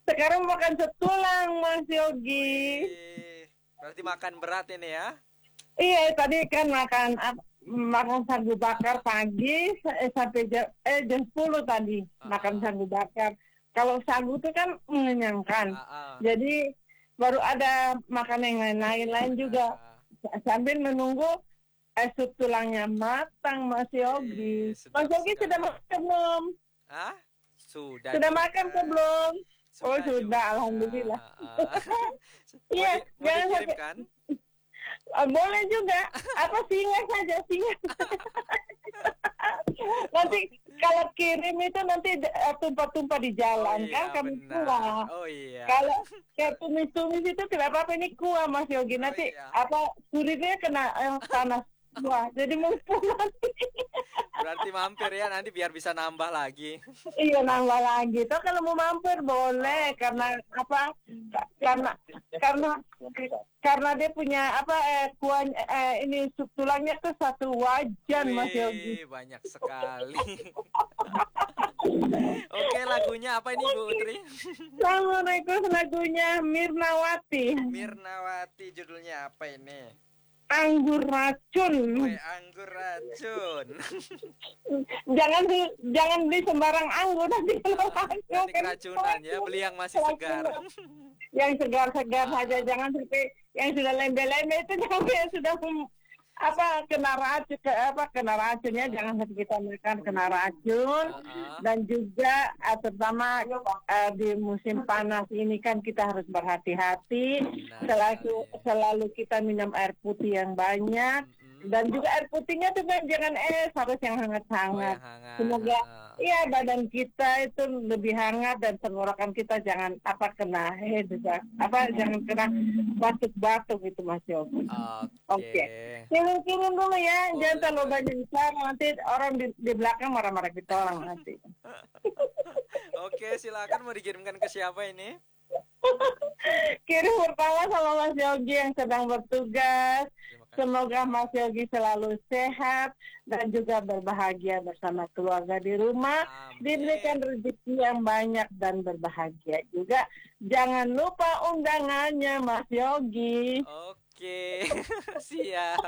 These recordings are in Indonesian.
Sekarang makan setulang, Mas Yogi. Berarti makan berat ini ya? Iya, tadi kan makan sagu bakar pagi sampai jam 10 tadi makan sagu bakar. Kalau sagu itu kan mengenyangkan. Jadi baru ada makan yang lain-lain juga. Sambil menunggu sup tulangnya matang, Mas Yogi. Mas Yogi sudah makan belum? Sudah makan belum? Oh sudah, alhamdulillah. Iya, jangan dikirimkan? Boleh juga. Apa singa saja singa. Nanti kalau kirim itu nanti tumpah-tumpah di jalan kan kami kuah. Kalau kayak tumis-tumis itu tidak apa-apa, ini kuah Mas Yogi. Nanti kurirnya kena panas. Wah, jadi mumpung nanti. Berarti mampir ya nanti biar bisa nambah lagi. Iya, nambah lagi. Tuh kalau mau mampir boleh karena apa? Karena dia punya kuah ini sup tulangnya tuh 1 wajan. Mas Yogi. Banyak sekali. Oke, lagunya apa ini Bu Utri? Assalamualaikum, lagunya Mirnawati. Mirnawati, judulnya apa ini? Anggur racun. Anggur racun. Jangan beli sembarang anggur nanti nanti keracunan ya, beli yang masih segar. Yang segar-segar saja, jangan sampai yang sudah lembe-lembe itu jangan sudah kena racunnya, jangan sampai kita makan kena racun. Dan juga terutama di musim panas ini kan kita harus berhati-hati. Selalu kita minum air putih yang banyak. Dan juga air putihnya tuh jangan harus yang hangat-hangat. Semoga badan kita itu lebih hangat dan tenggorokan kita jangan kena jangan kena batuk-batuk gitu Mas Yogi. Oke. Kirim dulu ya, jangan terlalu banyak bicara, nanti orang di belakang marah-marah kita orang nanti. Oke, silakan mau dikirimkan ke siapa ini? Kirim pertama sama Mas Yogi yang sedang bertugas. Semoga Mas Yogi selalu sehat dan juga berbahagia bersama keluarga di rumah. Diberikan rezeki yang banyak dan berbahagia juga. Jangan lupa undangannya Mas Yogi. Oke, siap.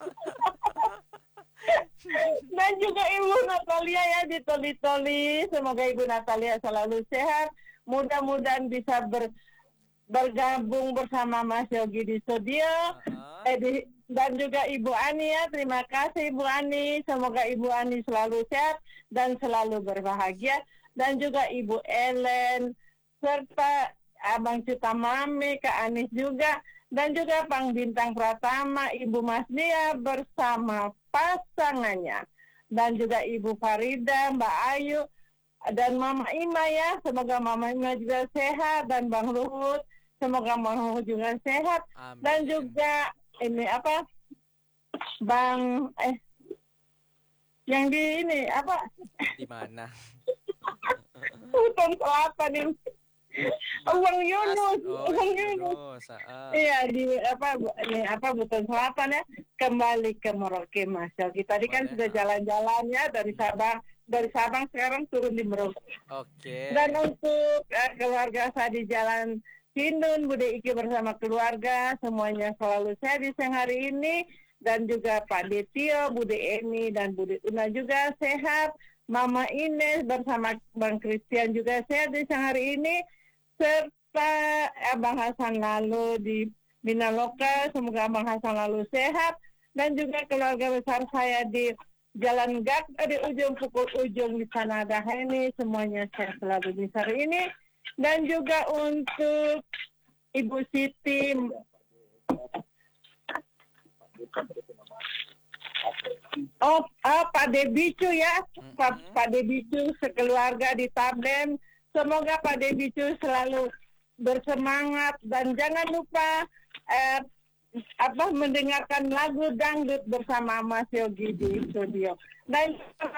Dan juga Ibu Natalia ya di Toli-Toli. Semoga Ibu Natalia selalu sehat. Mudah-mudahan bisa bergabung bersama Mas Yogi di studio. Dan juga Ibu Ani ya, terima kasih Ibu Ani. Semoga Ibu Ani selalu sehat dan selalu berbahagia. Dan juga Ibu Ellen, serta Abang Cita Mami, Kak Anis juga. Dan juga Bang Bintang Pratama, Ibu Mas Dia bersama pasangannya. Dan juga Ibu Farida, Mbak Ayu, dan Mama Ima ya. Semoga Mama Ima juga sehat. Dan Bang Luhut, semoga Bang Luhut juga sehat. Amin. Dan juga ini Bang yang di ini di mana? Hutan Selatan ini. Bang Yunus. Iya di Hutan Selatan ya. Kembali ke Merauke Mas Yogi. Tadi kan sudah jalan-jalan ya dari Sabang sekarang turun di Merauke. Oke. Dan untuk keluarga saya di Jalan Hindun, Bude Iki bersama keluarga, semuanya selalu sehat di siang hari ini. Dan juga Pak Detio, Bude Eni, dan Bude Una juga sehat. Mama Ines bersama Bang Christian juga sehat di siang hari ini. Serta Abang Hasan Lalu di Bina Loka, semoga Abang Hasan Lalu sehat. Dan juga keluarga besar saya di Jalan Gak, di ujung pukul ujung di Kanada ini, semuanya sehat selalu di hari ini. Dan juga untuk Ibu Siti, Pak Debicu ya, Pak Debicu sekeluarga di Tabem. Semoga Pak Debicu selalu bersemangat dan jangan lupa mendengarkan lagu dangdut bersama Mas Yogi di studio. Dan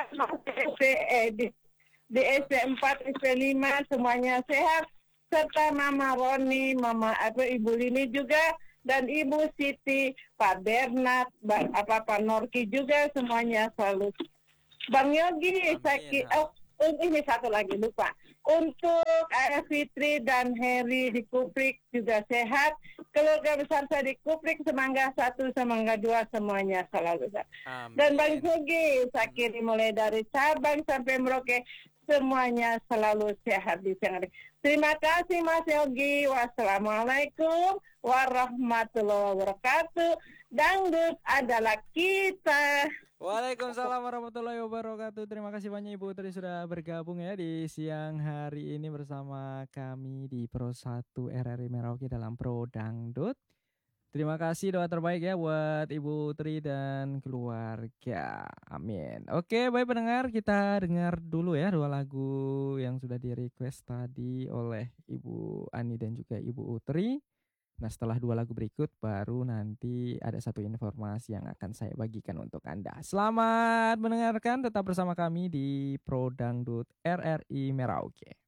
di SP4, SP5 semuanya sehat, serta Mama Roni, Ibu Lini juga, dan Ibu Siti, Pak Bernard, Pak Norki juga semuanya selalu. Bang Yogi, ini satu lagi lupa. Untuk Fitri dan Heri di Kuprik juga sehat. Keluarga besar saya di Kuprik, Semangga 1, Semangga 2 semuanya selalu sehat. Dan Bang Amin. Sugi, saya kirim mulai dari Sabang sampai Merauke, semuanya selalu sehat di siang hari. Terima kasih Mas Yogi. Wassalamualaikum warahmatullahi wabarakatuh. Dangdut adalah kita. Waalaikumsalam warahmatullahi wabarakatuh. Terima kasih banyak Ibu Tri sudah bergabung ya di siang hari ini bersama kami di Pro 1 RRI Merauke dalam Pro Dangdut. Terima kasih, doa terbaik ya buat Ibu Tri dan keluarga. Amin. Oke, baik pendengar, kita dengar dulu ya 2 lagu yang sudah di request tadi oleh Ibu Ani dan juga Ibu Utri. Nah, setelah 2 lagu berikut baru nanti ada satu informasi yang akan saya bagikan untuk Anda. Selamat mendengarkan, tetap bersama kami di Pro Dangdut RRI Merauke.